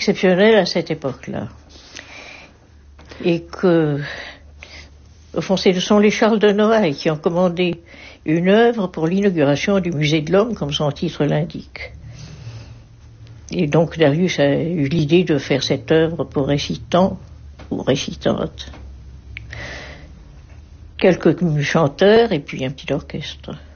exceptionnel à cette époque-là. Et que, au fond, ce sont les Charles de Noailles qui ont commandé une œuvre pour l'inauguration du Musée de l'Homme, comme son titre l'indique. Et donc Darius a eu l'idée de faire cette œuvre pour récitants ou récitantes, quelques chanteurs et puis un petit orchestre.